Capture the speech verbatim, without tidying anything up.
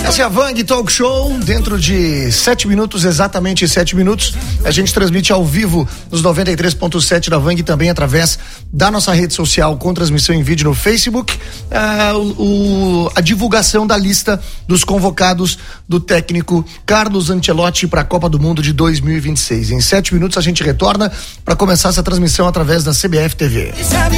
Essa é a Vang Talk Show. Dentro de sete minutos, exatamente sete minutos, a gente transmite ao vivo nos noventa e três ponto sete da Vang, também através da nossa rede social com transmissão em vídeo no Facebook. Ah, o, o, a divulgação da lista dos convocados do técnico Carlos Ancelotti para a Copa do Mundo de dois mil e vinte e seis. Em sete minutos a gente retorna para começar essa transmissão através da C B F T V.